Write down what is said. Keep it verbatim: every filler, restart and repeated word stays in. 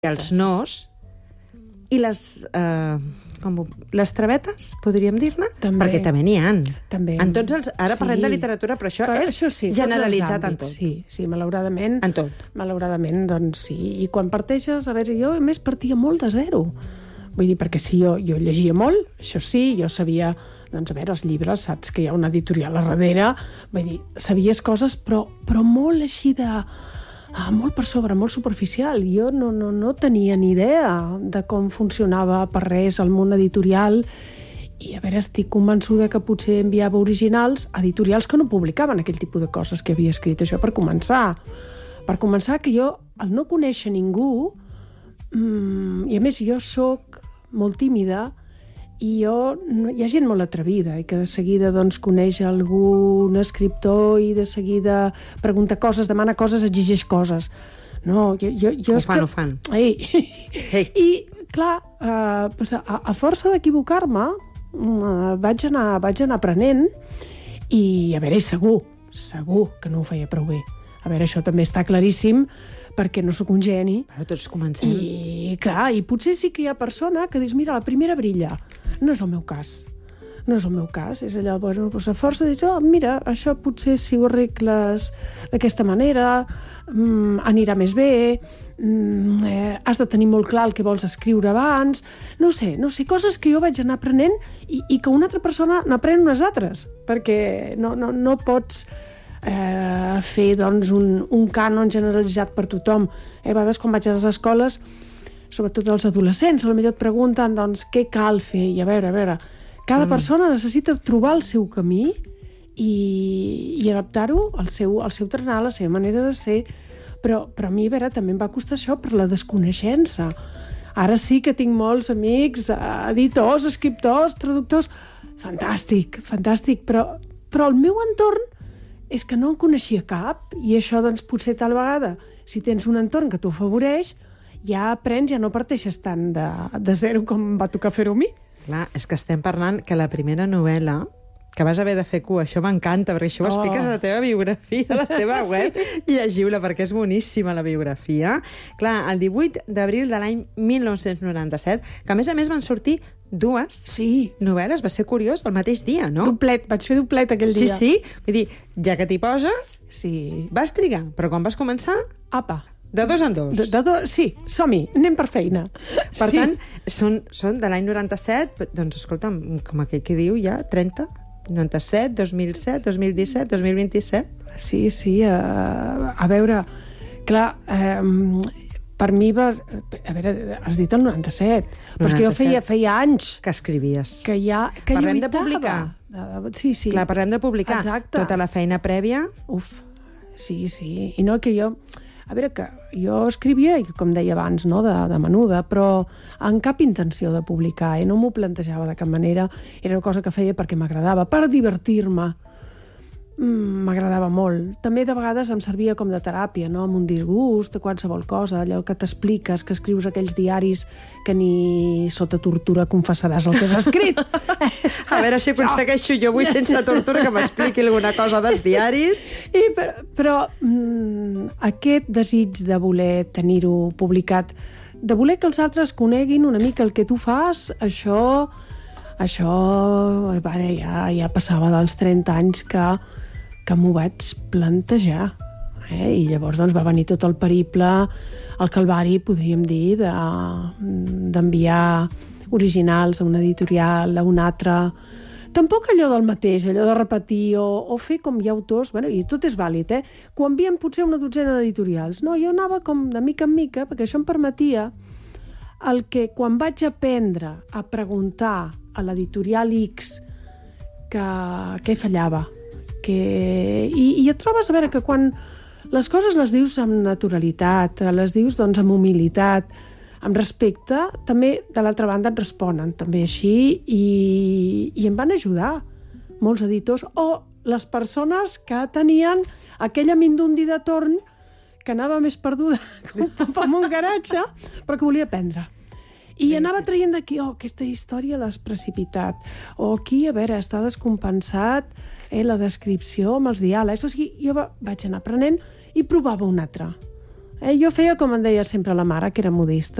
els nos i les, eh, com, les travetes, podríem dir-ne? Perquè també n'hi ha. També. En tots els, ara sí. parlem de literatura, però això però és això sí, generalitzat en tot. Sí, sí, malauradament. En tot. Malauradament, doncs sí. I quan parteixes, a veure, jo a més partia molt de zero. Vull dir, perquè sí, jo, jo llegia molt, això sí, jo sabia, doncs a veure, els llibres, saps que hi ha una editorial a darrere, vull dir, sabies coses, però, però molt així de... Ah, molt per sobre, molt superficial. Jo no, no, no tenia ni idea de com funcionava per res el món editorial i, a veure, estic convençuda que potser enviava originals a editorials que no publicaven aquell tipus de coses que havia escrit. Això per començar. Per començar, que jo, al no conèixer ningú, mmm, i a més jo sóc molt tímida, i jo, no, hi ha gent molt atrevida i que de seguida doncs, coneix algun escriptor i de seguida pregunta coses, demana coses, exigeix coses. No, jo, jo, jo ho fan, que... ho fan. Ei. Hey. I, clar, uh, pues a, a força d'equivocar-me, uh, vaig, anar, vaig anar aprenent i, a veure, segur, segur que no ho feia prou bé. A veure, això també està claríssim, perquè no sóc un geni. Però tots comencem. I, clar, i potser sí que hi ha persona que dius, mira, la primera brilla. No és el meu cas. No és el meu cas. És allò, bueno, doncs a força dius, oh, mira, això potser si ho arregles d'aquesta manera, mm, anirà més bé, mm, eh, has de tenir molt clar el que vols escriure abans, no sé, no sé, coses que jo vaig anar aprenent i, i que una altra persona n'aprèn unes altres, perquè no, no, no pots... Eh, fer doncs, un, un cànon generalitzat per tothom. Eh, a vegades quan vaig a les escoles, sobretot els adolescents, potser et pregunten doncs, què cal fer, i a veure, a veure cada mm. persona necessita trobar el seu camí i, i adaptar-ho al seu, al seu tarannà, a la seva manera de ser, però, però a mi, a veure, també em va costar això per la desconeixença. Ara sí que tinc molts amics, editors, escriptors, traductors, fantàstic, fantàstic, però, però el meu entorn és que no en coneixia cap, i això, doncs, potser tal vegada, si tens un entorn que t'ho afavoreix, ja aprens, ja no parteixes tant de, de zero com va tocar fer-ho a mi. Clar, és que estem parlant que la primera novel·la que vas haver de fer cua, això m'encanta, perquè això ho expliques a la teva biografia, a la teva web, sí. Llegiu-la, perquè és boníssima la biografia. Clar, el divuit d'abril de l'any mil nou-cents noranta-set, que a més a més van sortir dues sí. novel·les, va ser curiós, el mateix dia, no? Doplet, vaig fer doplet aquell dia. Sí, sí, vull dir, ja que t'hi poses, sí. vas trigar, però quan vas començar... Apa. De dos en dos. De, de do... Sí, som-hi, anem per feina. Per sí. tant, són, són de l'any noranta-set, doncs escolta'm, com aquell que diu ja, trenta... noranta-set, dos mil set, dos mil disset, dos mil vint-i-set... Sí, sí, uh, a veure, clar, um, per mi vas... A veure, has dit el noranta-set, però és que jo feia, feia anys... Que escrivies. Que ja que parlem lluitava. de publicar. Sí, sí. Clar, parlem de publicar. Exacte. Tota la feina prèvia... Uf, sí, sí. I no que jo... A veure, que jo escrivia, com deia abans, no, de, de menuda, però amb cap intenció de publicar, i no m'ho plantejava de cap manera. Era una cosa que feia perquè m'agradava, per divertir-me. M'agradava molt. També de vegades em servia com de teràpia, no? Amb un disgust, de qualsevol cosa, allò que t'expliques, que escrius aquells diaris que ni sota tortura confessaràs el que has escrit. A veure si aconsegueixo jo avui sense tortura que m'expliqui alguna cosa dels diaris. I, però però mm, aquest desig de voler tenir-ho publicat, de voler que els altres coneguin una mica el que tu fas, això, això ara ja, ja passava dels trenta anys que que m'ho vaig plantejar. Eh? I llavors doncs, va venir tot el periple, el calvari, podríem dir, de, d'enviar originals a una editorial, a una altra. Tampoc allò del mateix, allò de repetir o, o fer com hi ha autors, bueno, i tot és vàlid, eh? Que ho envien potser una dotzena d'editorials. No, jo anava com de mica en mica, perquè això em permetia el que quan vaig aprendre a preguntar a l'editorial X que, què fallava, que... I, i et trobes a veure que quan les coses les dius amb naturalitat, les dius doncs amb humilitat, amb respecte, també de l'altra banda et responen també així i, i em van ajudar molts editors o les persones que tenien aquella mindundi de torn que anava més perduda que un pop en un garatge però que volia aprendre. I anava traient d'aquí, oh, aquesta història l'has precipitat, o aquí, a veure, està descompensat eh, la descripció amb els diàlegs. O sigui, jo vaig anar aprenent i provava un altre. Eh, jo feia com em deia sempre la mare, que era modista,